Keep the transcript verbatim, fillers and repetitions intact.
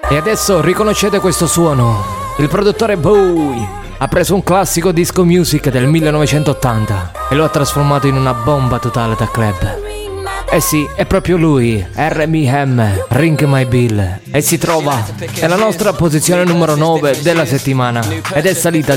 E adesso riconoscete questo suono. Il produttore Bowie ha preso un classico disco music del millenovecentottanta e lo ha trasformato in una bomba totale da club. Eh sì, è proprio lui, R M I M, Ring My Bill, e si trova nella nostra posizione numero nove della settimana ed è salita di